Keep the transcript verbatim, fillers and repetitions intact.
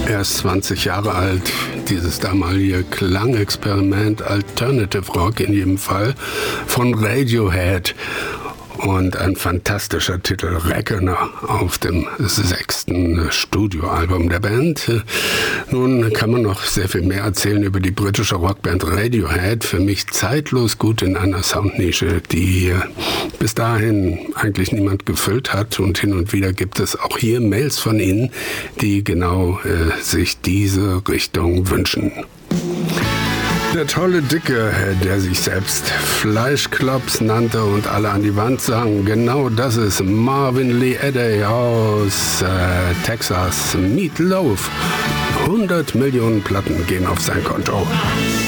Erst zwanzig Jahre alt, dieses damalige Klangexperiment Alternative Rock in jedem Fall von Radiohead. Und ein fantastischer Titel, Reckoner, auf dem sechsten Studioalbum der Band. Nun kann man noch sehr viel mehr erzählen über die britische Rockband Radiohead. Für mich zeitlos gut in einer Soundnische, die bis dahin eigentlich niemand gefüllt hat. Und hin und wieder gibt es auch hier Mails von Ihnen, die genau äh, sich diese Richtung wünschen. Der tolle Dicke, der sich selbst Fleischklops nannte und alle an die Wand sang, genau das ist Marvin Lee Eddy aus äh, Texas. Meat Loaf. hundert Millionen Platten gehen auf sein Konto.